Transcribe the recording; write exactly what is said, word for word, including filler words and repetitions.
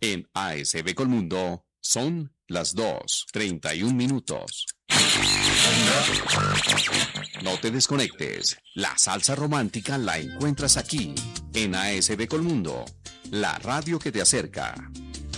En A S B Colmundo son las dos, treinta y un minutos. No te desconectes. La salsa romántica la encuentras aquí, en A S B Colmundo, la radio que te acerca.